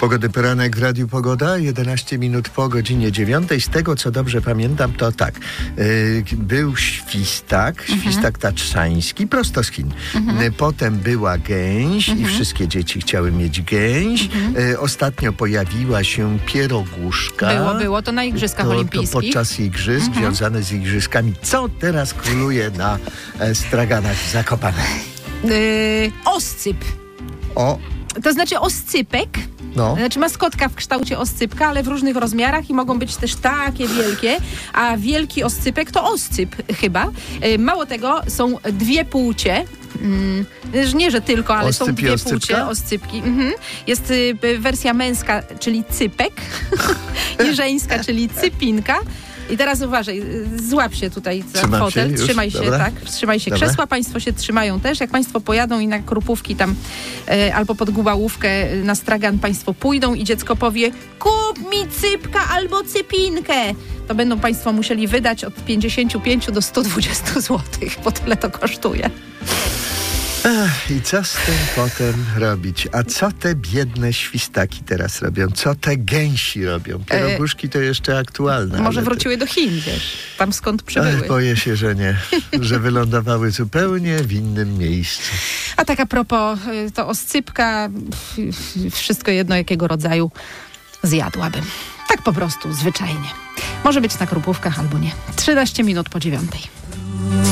Pogodny poranek w Radiu Pogoda, 11 minut po godzinie 9. Z tego, co dobrze pamiętam, to tak. Był świstak tatrzański, prosto z Chin. Potem była gęś i wszystkie dzieci chciały mieć gęś. Ostatnio pojawiła się pieroguszka. Było to na Igrzyskach Olimpijskich. To podczas igrzysk, związane z igrzyskami. Co teraz króluje na straganach w Zakopanem? Oscyp. To znaczy oscypek. Znaczy maskotka w kształcie oscypka, ale w różnych rozmiarach i mogą być też takie wielkie, a wielki oscypek to oscyp chyba. Mało tego, są dwie płcie. Nie, że tylko, ale Oscyp są dwie oscypka? płcie, oscypki. Jest wersja męska, czyli cypek i żeńska, czyli cypinka. I teraz uważaj, złap się tutaj za fotel, trzymaj się, trzymaj się. Dobra. Krzesła państwo się trzymają też. Jak państwo pojadą i na Krupówki tam albo pod Gubałówkę na stragan państwo pójdą i dziecko powie: kup mi cypka albo cypinkę. To będą państwo musieli wydać od 55 do 120 zł, bo tyle to kosztuje. I co z tym potem robić? A co te biedne świstaki teraz robią? Co te gęsi robią? Pieroguszki to jeszcze aktualne. Może wróciły do Chin, wiesz, tam skąd przybyły. Boję się, że nie. Że wylądowały zupełnie w innym miejscu. A tak a propos, to oscypka, wszystko jedno jakiego rodzaju, zjadłabym. Tak po prostu, zwyczajnie. Może być na Krupówkach albo nie. 13 minut po 9.